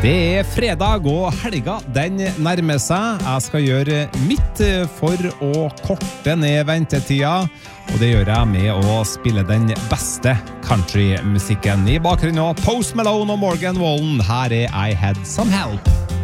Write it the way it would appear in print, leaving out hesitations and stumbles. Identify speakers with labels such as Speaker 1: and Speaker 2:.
Speaker 1: Det fredag og helga, den nærmer seg. Jeg skal gjøre mitt for å korte ned ventetida, og det gjør jeg med å spille den beste countrymusikken. I bakgrunnen av Post Malone og Morgan Wallen, her I Had Some Help.